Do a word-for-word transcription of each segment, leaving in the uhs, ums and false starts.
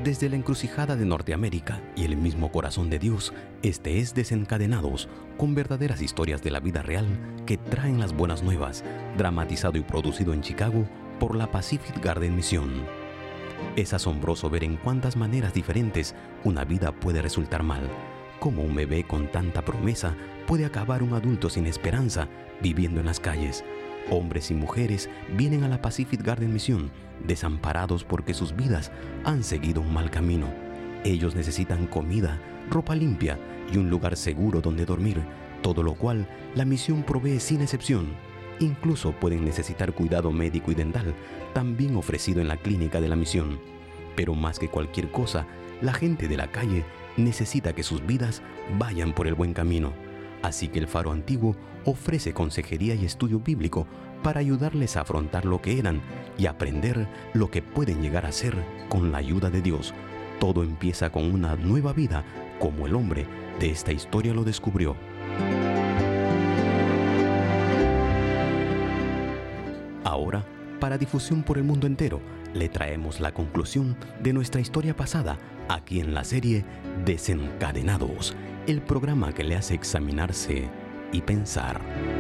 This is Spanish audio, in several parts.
Desde la encrucijada de Norteamérica y el mismo corazón de Dios, este es Desencadenados, con verdaderas historias de la vida real que traen las buenas nuevas, dramatizado y producido en Chicago por la Pacific Garden Mission. Es asombroso ver en cuántas maneras diferentes una vida puede resultar mal, cómo un bebé con tanta promesa puede acabar un adulto sin esperanza viviendo en las calles. Hombres y mujeres vienen a la Pacific Garden Mission desamparados porque sus vidas han seguido un mal camino. Ellos necesitan comida, ropa limpia y un lugar seguro donde dormir, todo lo cual la misión provee sin excepción. Incluso pueden necesitar cuidado médico y dental, también ofrecido en la clínica de la misión. Pero más que cualquier cosa, la gente de la calle necesita que sus vidas vayan por el buen camino. Así que el Faro Antiguo ofrece consejería y estudio bíblico para ayudarles a afrontar lo que eran y aprender lo que pueden llegar a ser con la ayuda de Dios. Todo empieza con una nueva vida, como el hombre de esta historia lo descubrió. Ahora, para difusión por el mundo entero, le traemos la conclusión de nuestra historia pasada aquí en la serie Desencadenados, el programa que le hace examinarse y pensar.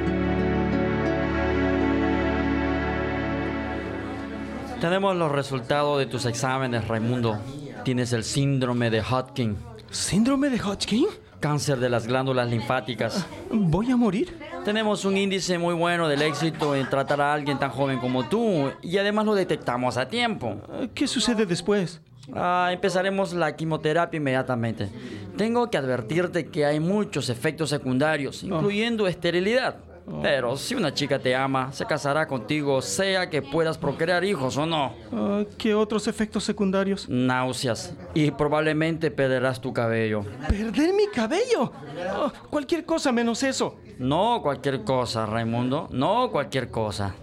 Tenemos los resultados de tus exámenes, Raimundo. Tienes el síndrome de Hodgkin. ¿Síndrome de Hodgkin? Cáncer de las glándulas linfáticas. ¿Voy a morir? Tenemos un índice muy bueno del éxito en tratar a alguien tan joven como tú y además lo detectamos a tiempo. ¿Qué sucede después? Ah, empezaremos la quimioterapia inmediatamente. Tengo que advertirte que hay muchos efectos secundarios, incluyendo oh. esterilidad. Oh. Pero si una chica te ama, se casará contigo, sea que puedas procrear hijos o no. Uh, ¿Qué otros efectos secundarios? Náuseas. Y probablemente perderás tu cabello. ¿Perder mi cabello? Oh, cualquier cosa menos eso. No cualquier cosa, Raimundo. No cualquier cosa.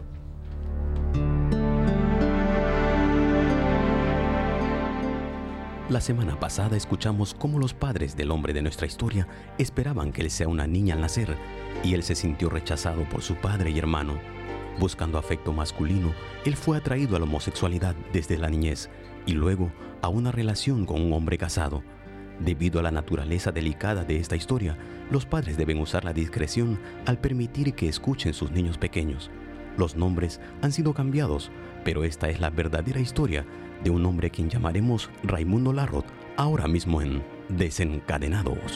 La semana pasada escuchamos cómo los padres del hombre de nuestra historia esperaban que él sea una niña al nacer, y él se sintió rechazado por su padre y hermano. Buscando afecto masculino, él fue atraído a la homosexualidad desde la niñez y luego a una relación con un hombre casado. Debido a la naturaleza delicada de esta historia, los padres deben usar la discreción al permitir que escuchen sus niños pequeños. Los nombres han sido cambiados, pero esta es la verdadera historia de un hombre a quien llamaremos Raimundo Larrot, ahora mismo en Desencadenados.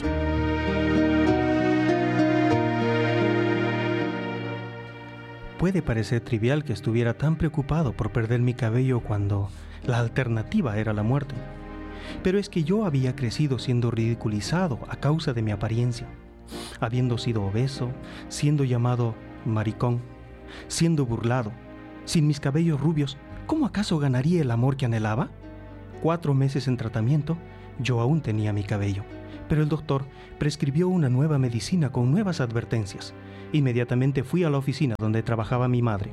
Puede parecer trivial que estuviera tan preocupado por perder mi cabello cuando la alternativa era la muerte. Pero es que yo había crecido siendo ridiculizado a causa de mi apariencia, habiendo sido obeso, siendo llamado maricón, siendo burlado. Sin mis cabellos rubios, ¿cómo acaso ganaría el amor que anhelaba? Cuatro meses en tratamiento, yo aún tenía mi cabello, pero el doctor prescribió una nueva medicina con nuevas advertencias. Inmediatamente fui a la oficina donde trabajaba mi madre.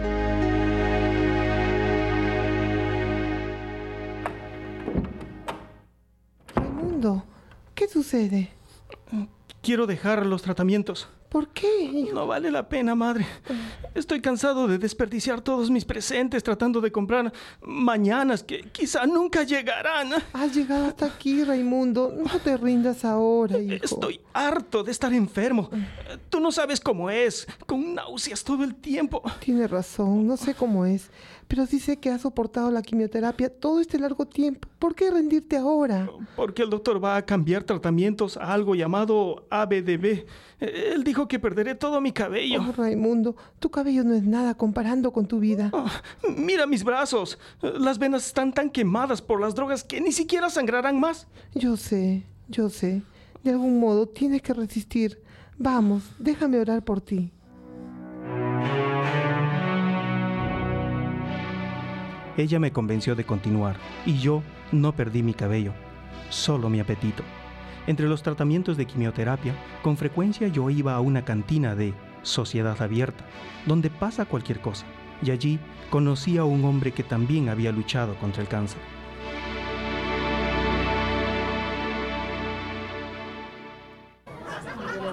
Raimundo, ¿qué sucede? Quiero dejar los tratamientos. ¿Por qué, hijo? No vale la pena, madre. Estoy cansado de desperdiciar todos mis presentes tratando de comprar mañanas que quizá nunca llegarán. Has llegado hasta aquí, Raimundo. No te rindas ahora, hijo. Estoy harto de estar enfermo. Tú no sabes cómo es, con náuseas todo el tiempo. Tienes razón, no sé cómo es, pero sí sé que has soportado la quimioterapia todo este largo tiempo. ¿Por qué rendirte ahora? Porque el doctor va a cambiar tratamientos a algo llamado A B D B. Él dijo que perderé todo mi cabello. Oh, Raimundo, tu cabello no es nada comparando con tu vida. Oh, mira mis brazos. Las venas están tan quemadas por las drogas que ni siquiera sangrarán más. Yo sé, yo sé. De algún modo tienes que resistir. Vamos, déjame orar por ti. Ella me convenció de continuar y yo no perdí mi cabello, solo mi apetito. Entre los tratamientos de quimioterapia, con frecuencia yo iba a una cantina de Sociedad Abierta, donde pasa cualquier cosa, y allí conocí a un hombre que también había luchado contra el cáncer.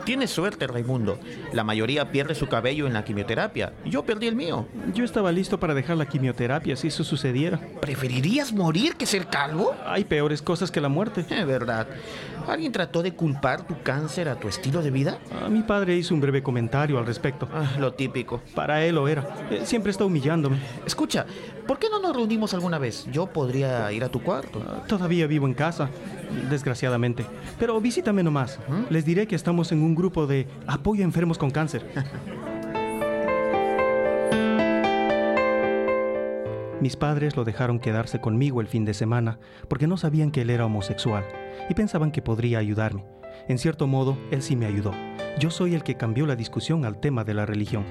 Tienes suerte, Raimundo. La mayoría pierde su cabello en la quimioterapia. Yo perdí el mío. Yo estaba listo para dejar la quimioterapia si eso sucediera. ¿Preferirías morir que ser calvo? Hay peores cosas que la muerte. Es verdad. ¿Alguien trató de culpar tu cáncer a tu estilo de vida? Ah, mi padre hizo un breve comentario al respecto. Ah, lo típico. Para él lo era. Eh, Siempre está humillándome. Escucha, ¿por qué no nos reunimos alguna vez? Yo podría ir a tu cuarto. Ah, Todavía vivo en casa, desgraciadamente. Pero visítame nomás. Les diré que estamos en un grupo de apoyo a enfermos con cáncer. Mis padres lo dejaron quedarse conmigo el fin de semana porque no sabían que él era homosexual y pensaban que podría ayudarme. En cierto modo, él sí me ayudó. Yo soy el que cambió la discusión al tema de la religión.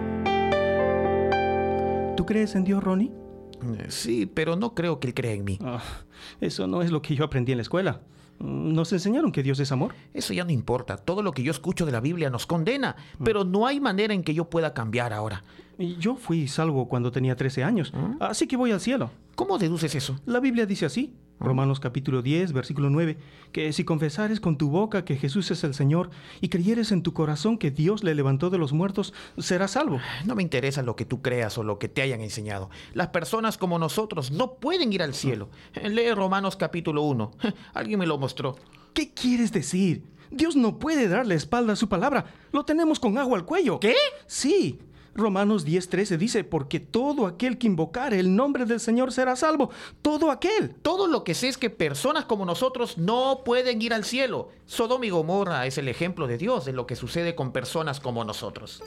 ¿Tú crees en Dios, Ronnie? Eh, Sí, pero no creo que él crea en mí. Ah, eso no es lo que yo aprendí en la escuela. Nos enseñaron que Dios es amor. Eso ya no importa. Todo lo que yo escucho de la Biblia nos condena. Pero no hay manera en que yo pueda cambiar ahora. Y yo fui salvo cuando tenía trece años, así que voy al cielo. ¿Cómo deduces eso? La Biblia dice así, Romanos capítulo diez, versículo nueve, que si confesares con tu boca que Jesús es el Señor y creyeres en tu corazón que Dios le levantó de los muertos, serás salvo. No me interesa lo que tú creas o lo que te hayan enseñado. Las personas como nosotros no pueden ir al cielo. Lee Romanos capítulo uno. Alguien me lo mostró. ¿Qué quieres decir? Dios no puede darle espalda a su palabra. Lo tenemos con agua al cuello. ¿Qué? Sí. Romanos diez, trece dice, porque todo aquel que invocare el nombre del Señor será salvo. Todo aquel. Todo lo que sé es que personas como nosotros no pueden ir al cielo. Sodoma y Gomorra es el ejemplo de Dios de lo que sucede con personas como nosotros.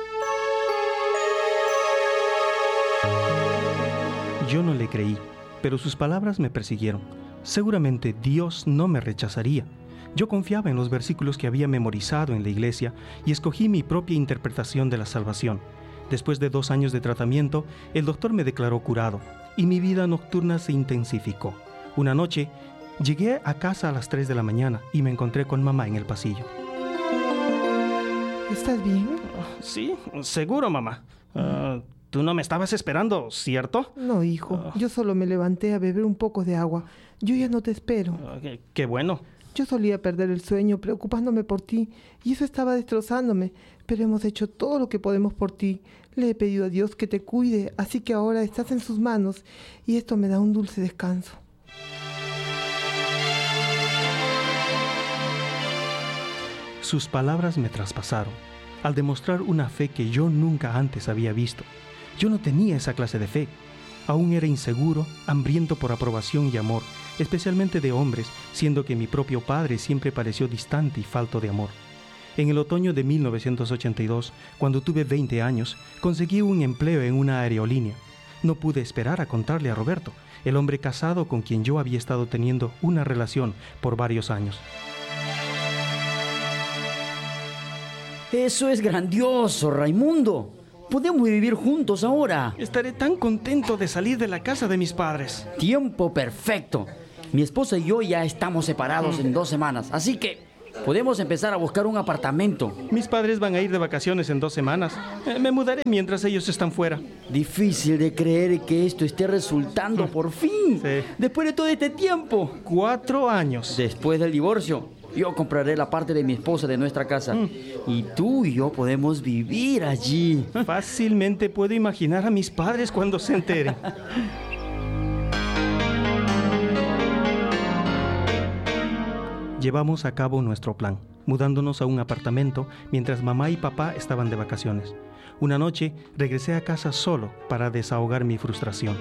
Yo no le creí, pero sus palabras me persiguieron. Seguramente Dios no me rechazaría. Yo confiaba en los versículos que había memorizado en la iglesia y escogí mi propia interpretación de la salvación. Después de dos años de tratamiento, el doctor me declaró curado y mi vida nocturna se intensificó. Una noche, llegué a casa a las tres de la mañana y me encontré con mamá en el pasillo. ¿Estás bien? Sí, seguro, mamá. Uh, Tú no me estabas esperando, ¿cierto? No, hijo. Yo solo me levanté a beber un poco de agua. Yo ya no te espero. Uh, qué, qué bueno. Yo solía perder el sueño preocupándome por ti y eso estaba destrozándome, pero hemos hecho todo lo que podemos por ti. Le he pedido a Dios que te cuide, así que ahora estás en sus manos y esto me da un dulce descanso. Sus palabras me traspasaron, al demostrar una fe que yo nunca antes había visto. Yo no tenía esa clase de fe. Aún era inseguro, hambriento por aprobación y amor, especialmente de hombres, siendo que mi propio padre siempre pareció distante y falto de amor. En el otoño de mil novecientos ochenta y dos, cuando tuve veinte años, conseguí un empleo en una aerolínea. No pude esperar a contarle a Roberto, el hombre casado con quien yo había estado teniendo una relación por varios años. Eso es grandioso, Raimundo. Podemos vivir juntos ahora. Estaré tan contento de salir de la casa de mis padres. Tiempo perfecto. Mi esposa y yo ya estamos separados en dos semanas, así que podemos empezar a buscar un apartamento. Mis padres van a ir de vacaciones en dos semanas. Eh, Me mudaré mientras ellos están fuera. Difícil de creer que esto esté resultando por fin. Sí. Después de todo este tiempo. Cuatro años. Después del divorcio, yo compraré la parte de mi esposa de nuestra casa. Mm. Y tú y yo podemos vivir allí. Fácilmente puedo imaginar a mis padres cuando se enteren. Llevamos a cabo nuestro plan, mudándonos a un apartamento mientras mamá y papá estaban de vacaciones. Una noche regresé a casa solo para desahogar mi frustración.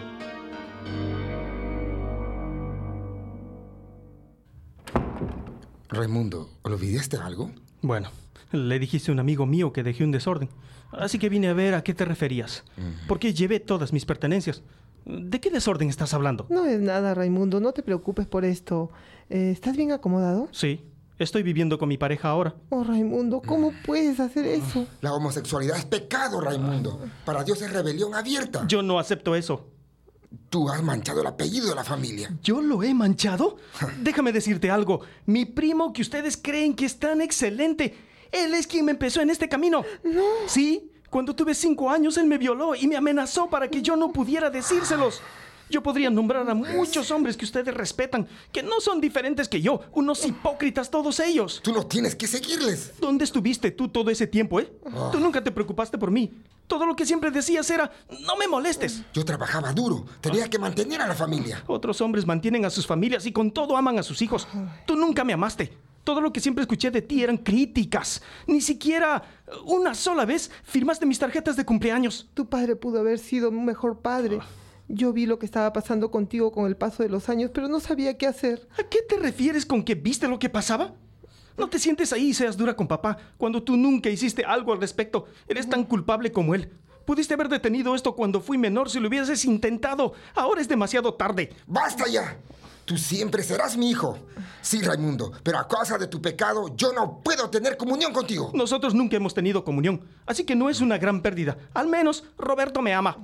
Raimundo, ¿olvidaste algo? Bueno, le dijiste a un amigo mío que dejé un desorden, así que vine a ver a qué te referías. Porque llevé todas mis pertenencias. ¿De qué desorden estás hablando? No es nada, Raimundo, no te preocupes por esto. Eh, ¿Estás bien acomodado? Sí, estoy viviendo con mi pareja ahora. Oh, Raimundo, ¿cómo puedes hacer eso? La homosexualidad es pecado, Raimundo. Para Dios es rebelión abierta. Yo no acepto eso. Tú has manchado el apellido de la familia. ¿Yo lo he manchado? Déjame decirte algo. Mi primo, que ustedes creen que es tan excelente, él es quien me empezó en este camino. No. Sí, cuando tuve cinco años, él me violó y me amenazó para que yo no pudiera decírselos. Yo podría nombrar a muchos hombres que ustedes respetan, que no son diferentes que yo, unos hipócritas todos ellos. Tú no tienes que seguirles. ¿Dónde estuviste tú todo ese tiempo, eh? Oh. Tú nunca te preocupaste por mí. Todo lo que siempre decías era, no me molestes. Yo trabajaba duro, tenía que mantener a la familia. Otros hombres mantienen a sus familias y con todo aman a sus hijos. Tú nunca me amaste. Todo lo que siempre escuché de ti eran críticas. Ni siquiera una sola vez firmaste mis tarjetas de cumpleaños. Tu padre pudo haber sido un mejor padre. Yo vi lo que estaba pasando contigo con el paso de los años, pero no sabía qué hacer. ¿A qué te refieres con que viste lo que pasaba? No te sientes ahí y seas dura con papá, cuando tú nunca hiciste algo al respecto. Eres tan culpable como él. Pudiste haber detenido esto cuando fui menor si lo hubieses intentado. Ahora es demasiado tarde. ¡Basta ya! Tú siempre serás mi hijo. Sí, Raimundo, pero a causa de tu pecado yo no puedo tener comunión contigo. Nosotros nunca hemos tenido comunión, así que no es una gran pérdida. Al menos Roberto me ama.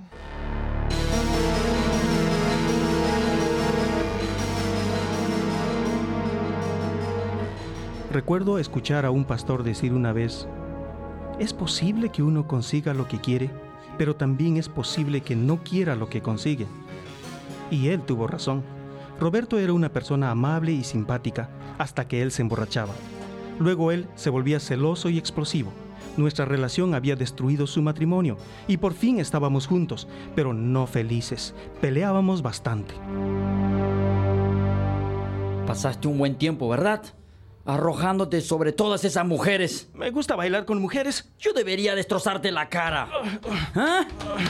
Recuerdo escuchar a un pastor decir una vez, es posible que uno consiga lo que quiere, pero también es posible que no quiera lo que consigue. Y él tuvo razón. Roberto era una persona amable y simpática hasta que él se emborrachaba. Luego él se volvía celoso y explosivo. Nuestra relación había destruido su matrimonio y por fin estábamos juntos, pero no felices. Peleábamos bastante. Pasaste un buen tiempo, ¿verdad? Arrojándote sobre todas esas mujeres. Me gusta bailar con mujeres. Yo debería destrozarte la cara. ¿Ah?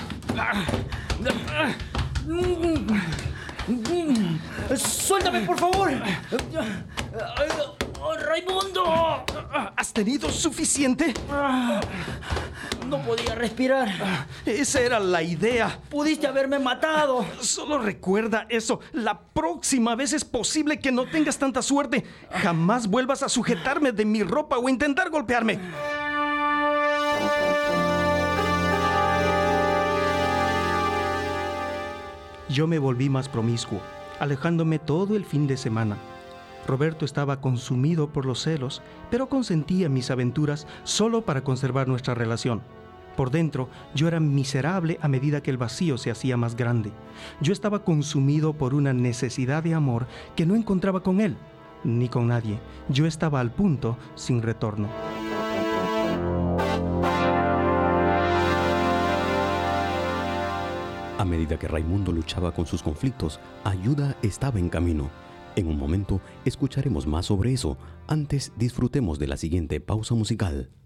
¡Suéltame, por favor! ¡Raimundo! ¿Has tenido suficiente? No podía respirar. Esa era la idea. Pudiste haberme matado. Solo recuerda eso. La próxima vez es posible que no tengas tanta suerte. Jamás vuelvas a sujetarme de mi ropa o intentar golpearme. Yo me volví más promiscuo, alejándome todo el fin de semana. Roberto estaba consumido por los celos, pero consentía mis aventuras solo para conservar nuestra relación. Por dentro, yo era miserable a medida que el vacío se hacía más grande. Yo estaba consumido por una necesidad de amor que no encontraba con él, ni con nadie. Yo estaba al punto sin retorno. A medida que Raimundo luchaba con sus conflictos, ayuda estaba en camino. En un momento escucharemos más sobre eso. Antes disfrutemos de la siguiente pausa musical.